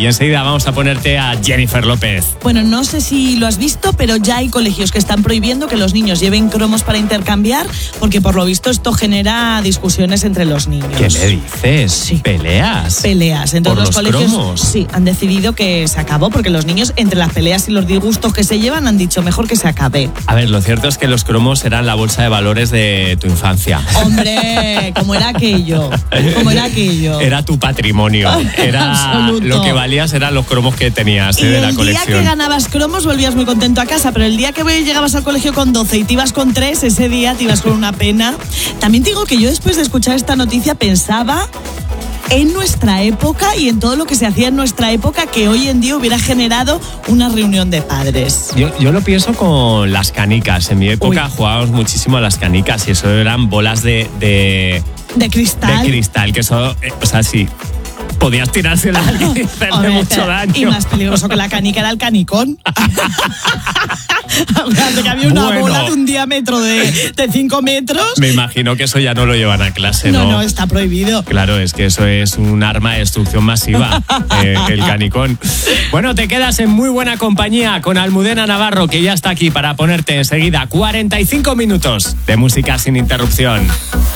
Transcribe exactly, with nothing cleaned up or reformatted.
Y enseguida vamos a ponerte a Jennifer López. Bueno, no sé si lo has visto, pero ya hay colegios que están prohibiendo que los niños lleven cromos para intercambiar, porque por lo visto esto genera discusiones entre los niños. ¿Qué me dices? Sí. ¿Peleas? Peleas. Entonces ¿Por los, los colegios cromos? sí, han decidido que se acabó, porque los niños, entre las peleas y los disgustos que se llevan, han dicho mejor que se acabe. A ver, lo cierto es que los cromos eran la bolsa de valores de tu infancia. Hombre, ¿cómo era aquello? ¿Cómo era aquello? Era tu patrimonio. Era Absoluto. lo que valías eran los cromos que tenías Y eh, de la el colección. día que ganabas cromos volvías muy contento a casa, pero el día que llegabas al colegio con doce y te ibas con tres, ese día te ibas con una pena. También te digo que yo después de escuchar esta noticia pensaba en nuestra época y en todo lo que se hacía en nuestra época que hoy en día hubiera generado una reunión de padres. Yo, yo lo pienso con las canicas. En mi época Uy. jugábamos muchísimo a las canicas y eso eran bolas de, de, De cristal. de cristal, que eso, eh, o sea, sí, podías tirársela a alguien y hacerle Hombre, mucho daño. Y más peligroso que la canica era el canicón. Que había una Bueno. bola de un diámetro de cinco metros. Me imagino que eso ya no lo llevan a clase, ¿no? No, no, está prohibido. Claro, es que eso es un arma de destrucción masiva, eh, el canicón. Bueno, te quedas en muy buena compañía con Almudena Navarro, que ya está aquí para ponerte enseguida cuarenta y cinco minutos de música sin interrupción.